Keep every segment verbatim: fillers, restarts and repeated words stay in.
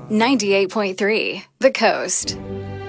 ninety-eight point three The Coast.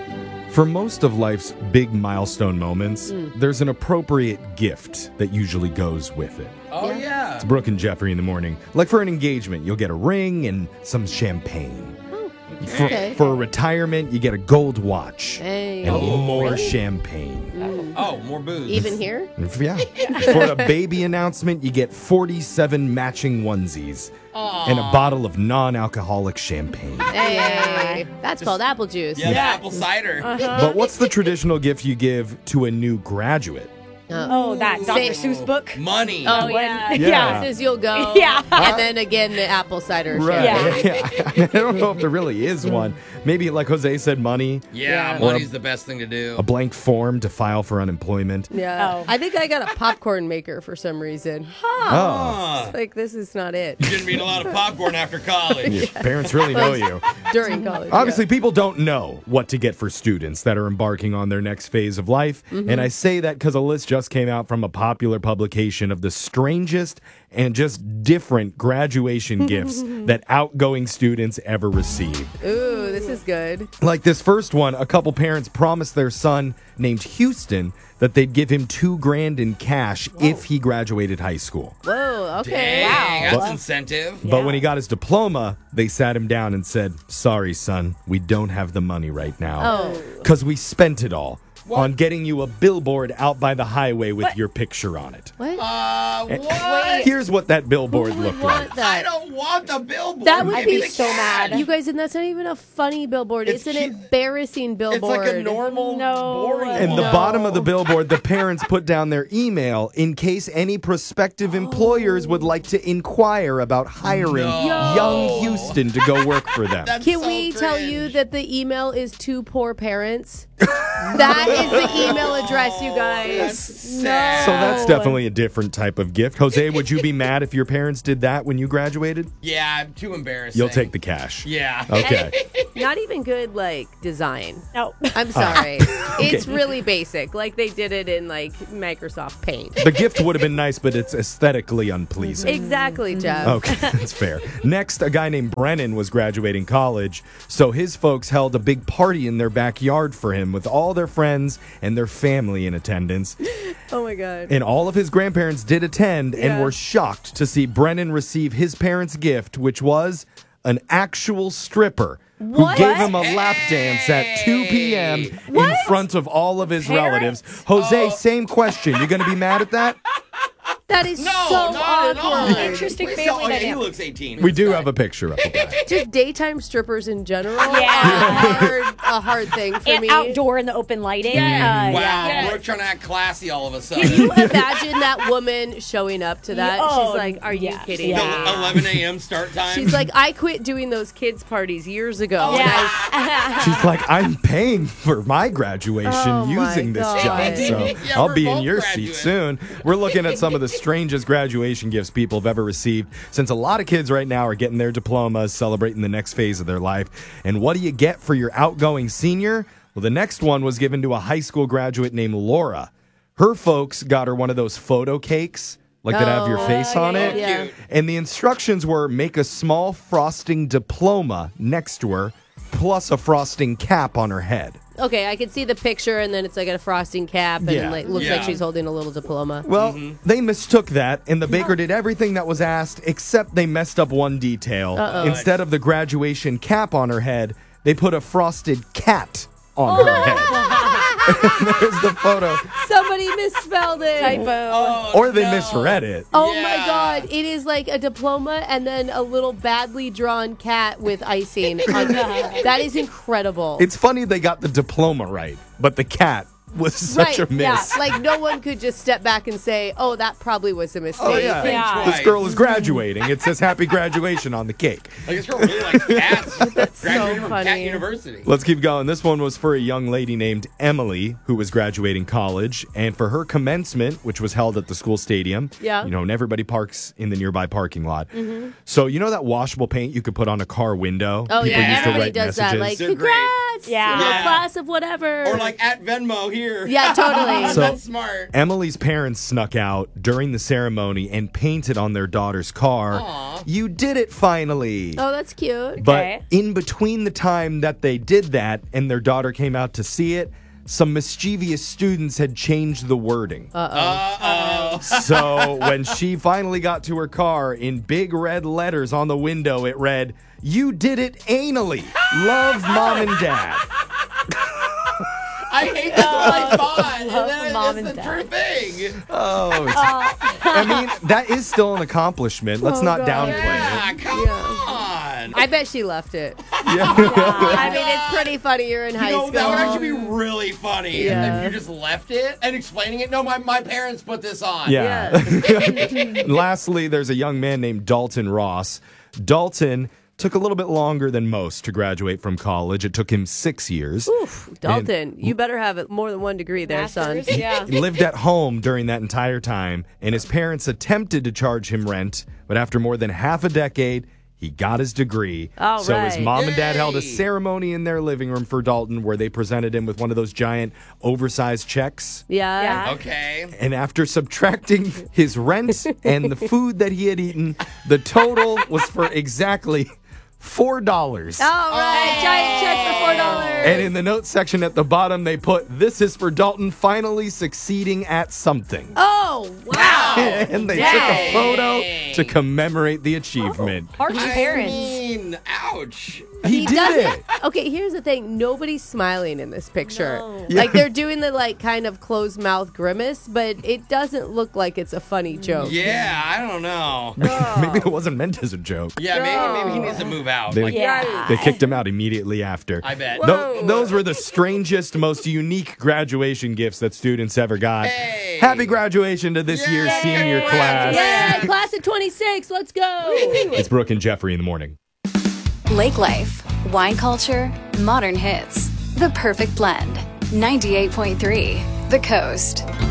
For most of life's big milestone moments, mm. there's an appropriate gift that usually goes with it. Oh, yeah. It's Brooke and Jeffrey in the morning. Like for an engagement, you'll get a ring and some champagne. Oh, for, okay. for a retirement, you get a gold watch hey. and oh, more really? champagne. Mm. Oh, more booze. Even here? Yeah. For a baby announcement, you get forty-seven matching onesies. Aww. And a bottle of non-alcoholic champagne. Hey, that's Just, called apple juice. Yeah, yeah. apple cider. Uh-huh. But what's the traditional gift you give to a new graduate? Uh, oh, that Doctor Seuss book? Money. Oh, yeah. Yeah. yeah. Says you'll go. Yeah. And then again, the apple cider. Right. Yeah. yeah. I don't know if there really is one. Maybe, like Jose said, money. Yeah, yeah. money's a, the best thing to do. A blank form to file for unemployment. Yeah. Oh. I think I got a popcorn maker for some reason. Huh. Oh. It's like, this is not it. You didn't eat a lot of popcorn after college. Your parents really know you. During college. Obviously, yeah. people don't know what to get for students that are embarking on their next phase of life. Mm-hmm. And I say that because a list just came out from a popular publication of the strangest and just different graduation gifts that outgoing students ever received. Ooh, this is good. Like this first one, a couple parents promised their son named Houston that they'd give him two grand in cash Whoa. if he graduated high school. Whoa, okay. Dang, wow. That's But, incentive. But yeah. when he got his diploma, they sat him down and said, sorry, son, we don't have the money right now. Oh. Because we spent it all. What? On getting you a billboard out by the highway with what? your picture on it. What? Uh, And what? Here's what that billboard Who would looked want like. that? I don't want the billboard. That would I'd be be so mad. You guys, and that's not even a funny billboard. It's, It's an cute. embarrassing It's billboard. like a normal, No. boring And one. the No. bottom of the billboard, the parents put down their email in case any prospective employers would like to inquire about hiring No. young Houston to go work for them. That's Can so we tell cringe. you that the email is to poor parents? That is the email address, you guys. That's sad. So that's definitely a different type of gift. Jose, would you be mad if your parents did that when you graduated? Yeah, I'm too embarrassing. You'll take the cash. Yeah. Okay. Not even good, like, design. No. I'm sorry. It's really basic. Like, they did it in, like, Microsoft Paint. The gift would have been nice, but it's aesthetically unpleasing. Exactly, Jeff. Okay, that's fair. Next, a guy named Brennan was graduating college, so his folks held a big party in their backyard for him with all their friends and their family in attendance. Oh, my God. And all of his grandparents did attend and Yeah. were shocked to see Brennan receive his parents' gift, which was an actual stripper What? who gave him a lap dance at two p.m. in What? front of all of his Parents? relatives. Jose, Oh. same question. You going to be mad at that? That is No, so not at all. awkward. Interesting Wait, family so- okay, he dynamic. looks eighteen. We It's do fine. have a picture of the guy. Just daytime strippers in general Yeah. are hard, a hard thing for And me. outdoor in the open lighting. Yeah. Uh, Wow, yeah. Brooke trying to act classy all of a Can sudden. you imagine that woman showing up to that? Oh, She's like, are you yes. kidding The me? Yeah. eleven a.m. start time. She's like, I quit doing those kids' parties years ago. Yeah. She's like, I'm paying for my graduation Oh my using this God. job, so Yeah, I'll we're be in both your graduates. seat soon. We're looking at some of the strangest graduation gifts people have ever received, since a lot of kids right now are getting their diplomas, celebrating the next phase of their life. And what do you get for your outgoing senior? Well, the next one was given to a high school graduate named Laura. Her folks got her one of those photo cakes, like that have your Oh, face on yeah, it. yeah. Cute. And the instructions were make a small frosting diploma next to her, plus a frosting cap on her head. Okay, I can see the picture, and then it's like a frosting cap, and Yeah. like looks Yeah. like she's holding a little diploma. Well, they mistook that, and the baker did everything that was asked, except they messed up one detail. Uh-oh. Instead of the graduation cap on her head, they put a frosted cat on her head. There's the photo. Somebody misspelled it. Typo. Oh, Or they no. misread it. Oh Yeah. my God! It is like a diploma and then a little badly drawn cat with icing. on That is incredible. It's funny they got the diploma right, but the cat was such right, a miss. yeah. Like no one could just step back and say, "Oh, that probably was a mistake." Oh, yeah. Yeah. This girl is graduating. It says happy graduation on the cake. Like, this girl really likes cats. That's Graduated from funny. Cat University. Let's keep going. This one was for a young lady named Emily who was graduating college. And for her commencement, which was held at the school stadium, Yeah. you know, and everybody parks in the nearby parking lot. So, you know that washable paint you could put on a car window? Oh People yeah, used to everybody write does that. messages? Like, They're congrats! congrats. Yeah. You know, Yeah. class of whatever. Or like at Venmo here. Yeah, totally. So- That's smart. Emily's parents snuck out during the ceremony and painted on their daughter's car. Aw. You did it finally. Oh, that's cute. But Okay. in between the time that they did that and their daughter came out to see it, some mischievous students had changed the wording. Uh-oh. So when she finally got to her car, in big red letters on the window, it read, "You did it anally. Love, Mom and Dad." I hate that's what I thought. And Love then Mom it's and the Dad. true thing. Oh, it's- I mean, that is still an accomplishment. Let's Oh, not God. downplay it. Yeah, come on. I bet she left it. Yeah. I mean, it's pretty funny. You're in high You know, school. that would actually be really funny Yeah. if you just left it and explaining it. No, my, my parents put this on. Yeah. Lastly, there's a young man named Dalton Ross. Dalton took a little bit longer than most to graduate from college. It took him six years. Oof, Dalton, you better have it more than one degree there, Masters, son. yeah. He lived at home during that entire time, and his parents attempted to charge him rent, but after more than half a decade, he got his degree. All so his right. mom and dad held a Yay. ceremony in their living room for Dalton where they presented him with one of those giant oversized checks. Yeah. Yeah. Okay. And after subtracting his rent and the food that he had eaten, the total was for exactly four dollars. All right, giant check for four dollars. And in the notes section at the bottom, they put, "This is for Dalton finally succeeding at something." Oh, wow. And they took a photo to commemorate the achievement. Harsh I parents. mean, ouch. He, did doesn't- it. Okay, here's the thing. Nobody's smiling in this picture. No. Like, they're doing the, like, kind of closed mouth grimace, but it doesn't look like it's a funny joke. Yeah, I don't know. Maybe it wasn't meant as a joke. Yeah, maybe maybe he needs to move out. They, Like, Yeah. they kicked him out immediately after. I bet. Tho- those were the strangest, most unique graduation gifts that students ever got. Hey. Happy graduation to this year's Yay. senior class. Yay, class of twenty-six. Let's go. It's Brooke and Jeffrey in the morning. Lake life, wine culture, modern hits. The perfect blend. ninety-eight point three The Coast.